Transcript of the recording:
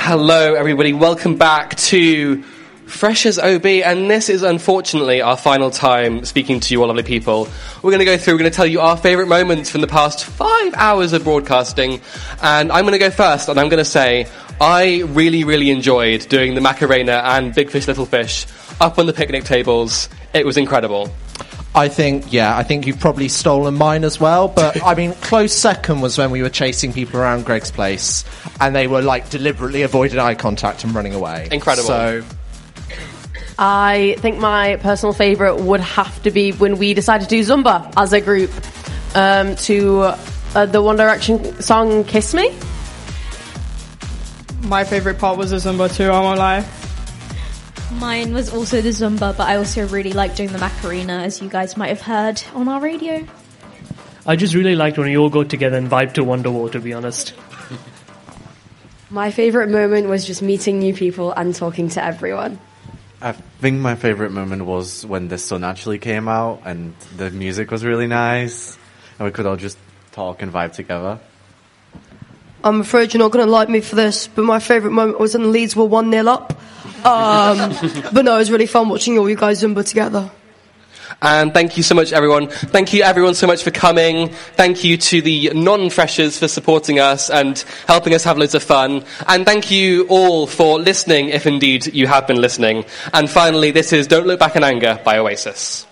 Hello, everybody. Welcome back to Freshers OB, and this is unfortunately our final time speaking to you all lovely people. We're going to tell you our favourite moments from the past 5 hours of broadcasting, and I'm going to go first, and I'm going to say I really, really enjoyed doing the Macarena and Big Fish, Little Fish up on the picnic tables. It was incredible. I think you've probably stolen mine as well, but I mean, close second was when we were chasing people around Greg's place, and they were like deliberately avoiding eye contact and running away. Incredible. So, I think my personal favourite would have to be when we decided to do Zumba as a group to the One Direction song Kiss Me. My favourite part was the Zumba too, I won't lie. Mine was also the Zumba, but I also really liked doing the Macarena, as you guys might have heard on our radio. I just really liked when you all got together and vibed to Wonderwall, to be honest. My favourite moment was just meeting new people and talking to everyone. I think my favourite moment was when the sun actually came out and the music was really nice and we could all just talk and vibe together. I'm afraid you're not going to like me for this, but my favourite moment was when Leeds were 1-0 up. But no, it was really fun watching all you guys Zumba together. And thank you so much, everyone. Thank you, everyone, so much for coming. Thank you to the non-freshers for supporting us and helping us have loads of fun. And thank you all for listening, if indeed you have been listening. And finally, this is Don't Look Back in Anger by Oasis.